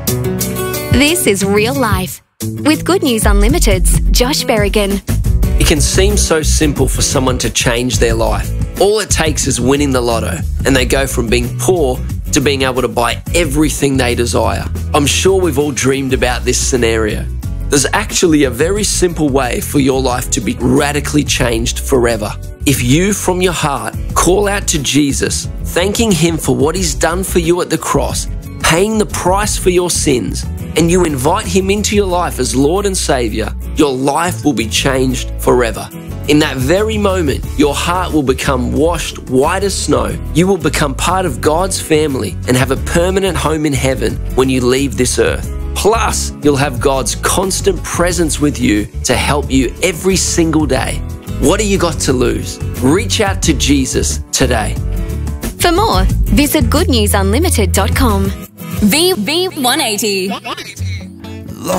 This is Real Life with Good News Unlimited's Josh Berrigan. It can seem so simple for someone to change their life. All it takes is winning the lotto, and they go from being poor to being able to buy everything they desire. I'm sure we've all dreamed about this scenario. There's actually a very simple way for your life to be radically changed forever. If you, from your heart, call out to Jesus, thanking Him for what He's done for you at the cross, paying the price for your sins, and you invite Him into your life as Lord and Saviour, your life will be changed forever. In that very moment, your heart will become washed white as snow. You will become part of God's family and have a permanent home in heaven when you leave this earth. Plus, you'll have God's constant presence with you to help you every single day. What have you got to lose? Reach out to Jesus today. For more, visit goodnewsunlimited.com. V180.